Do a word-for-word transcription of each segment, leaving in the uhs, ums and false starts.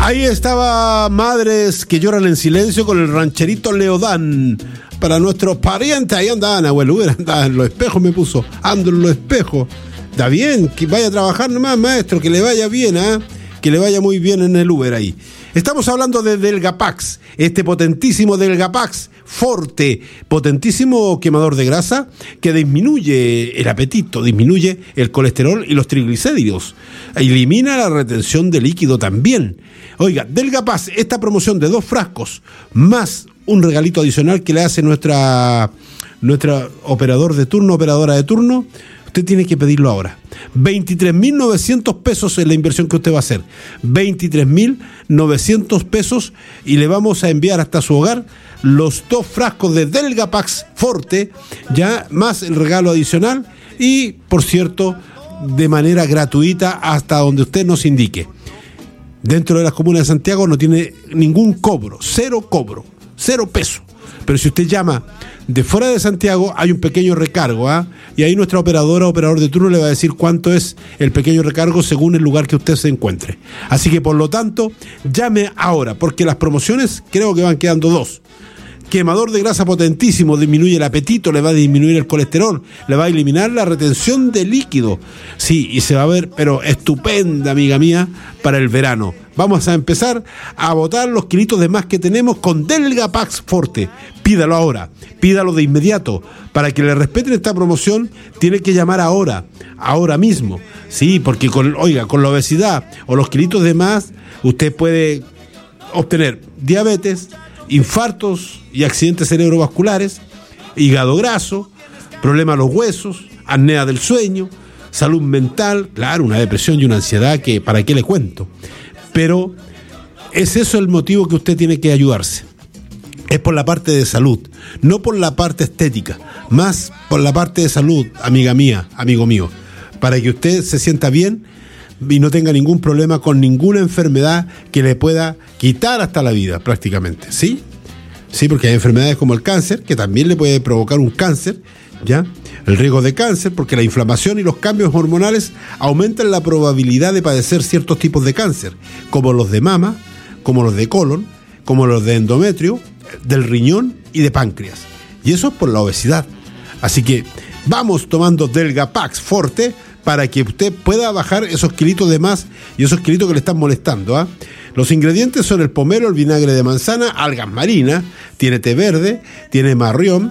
Ahí estaba Madres que lloran en silencio con el rancherito Leodán. Para nuestros parientes, ahí andaban, abuelo, andaba en los espejos, me puso, ando en los espejos. Está bien, que vaya a trabajar nomás, maestro, que le vaya bien, ¿ah? ¿eh? Que le vaya muy bien en el Uber ahí. Estamos hablando de Delgapax, este potentísimo Delgapax Forte, potentísimo quemador de grasa que disminuye el apetito, disminuye el colesterol y los triglicéridos, elimina la retención de líquido también. Oiga, Delgapax, esta promoción de dos frascos más un regalito adicional que le hace nuestra, nuestra operador de turno, operadora de turno. Usted tiene que pedirlo ahora. veintitrés mil novecientos pesos es la inversión que usted va a hacer. veintitrés mil novecientos pesos y le vamos a enviar hasta su hogar los dos frascos de Delgapax Forte, ya más el regalo adicional y, por cierto, de manera gratuita hasta donde usted nos indique. Dentro de las comunas de Santiago no tiene ningún cobro, cero cobro, cero peso. Pero si usted llama de fuera de Santiago, hay un pequeño recargo, ¿ah? ¿eh? Y ahí nuestra operadora, operador de turno, le va a decir cuánto es el pequeño recargo según el lugar que usted se encuentre. Así que, por lo tanto, llame ahora, porque las promociones creo que van quedando dos. Quemador de grasa potentísimo, disminuye el apetito, le va a disminuir el colesterol, le va a eliminar la retención de líquido. Sí, y se va a ver, pero estupenda, amiga mía, para el verano. Vamos a empezar a botar los kilitos de más que tenemos con Delgapax Forte. Pídalo ahora, pídalo de inmediato. Para que le respeten esta promoción, tiene que llamar ahora, ahora mismo. Sí, porque con, oiga, con la obesidad o los kilitos de más, usted puede obtener diabetes, infartos y accidentes cerebrovasculares, hígado graso, problemas a los huesos, apnea del sueño, salud mental, claro, una depresión y una ansiedad que para qué le cuento. Pero es eso el motivo que usted tiene que ayudarse. Es por la parte de salud, no por la parte estética, más por la parte de salud, amiga mía, amigo mío, para que usted se sienta bien y no tenga ningún problema con ninguna enfermedad que le pueda quitar hasta la vida, prácticamente, ¿sí? Sí, porque hay enfermedades como el cáncer, que también le puede provocar un cáncer, ¿ya? El riesgo de cáncer, porque la inflamación y los cambios hormonales aumentan la probabilidad de padecer ciertos tipos de cáncer, como los de mama, como los de colon, como los de endometrio, del riñón y de páncreas. Y eso es por la obesidad. Así que vamos tomando Delgapax Forte para que usted pueda bajar esos kilitos de más y esos kilitos que le están molestando, ¿ah? ¿eh? Los ingredientes son el pomelo, el vinagre de manzana, algas marinas, tiene té verde, tiene marrión,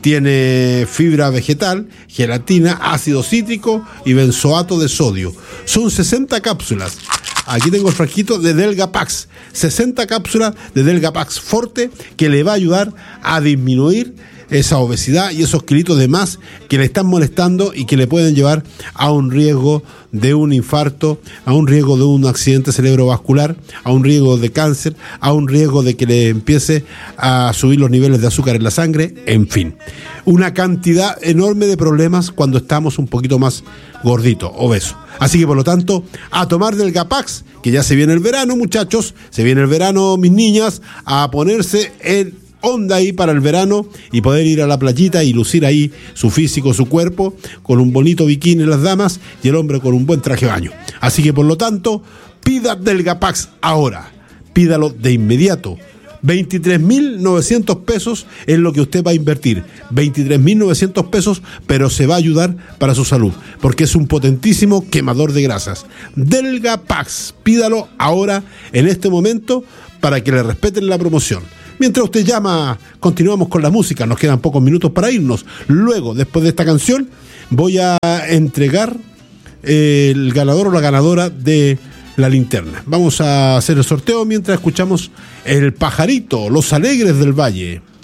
tiene fibra vegetal, gelatina, ácido cítrico y benzoato de sodio. Son sesenta cápsulas. Aquí tengo el frasquito de Delgapax. sesenta cápsulas de Delgapax Forte que le va a ayudar a disminuir esa obesidad y esos kilitos de más que le están molestando y que le pueden llevar a un riesgo de un infarto, a un riesgo de un accidente cerebrovascular, a un riesgo de cáncer, a un riesgo de que le empiece a subir los niveles de azúcar en la sangre, en fin. Una cantidad enorme de problemas cuando estamos un poquito más gorditos, obesos. Así que, por lo tanto, a tomar Delgapax, que ya se viene el verano, muchachos, se viene el verano, mis niñas, a ponerse en onda ahí para el verano y poder ir a la playita y lucir ahí su físico, su cuerpo, con un bonito bikini las damas y el hombre con un buen traje de baño. Así que, por lo tanto, pida Delgapax ahora, pídalo de inmediato. veintitrés mil novecientos pesos es lo que usted va a invertir, veintitrés mil novecientos pesos, pero se va a ayudar para su salud, porque es un potentísimo quemador de grasas. Delgapax, pídalo ahora, en este momento, para que le respeten la promoción. Mientras usted llama, continuamos con la música, nos quedan pocos minutos para irnos. Luego, después de esta canción, voy a entregar eh, el ganador o la ganadora de la linterna. Vamos a hacer el sorteo mientras escuchamos El Pajarito, Los Alegres del Valle.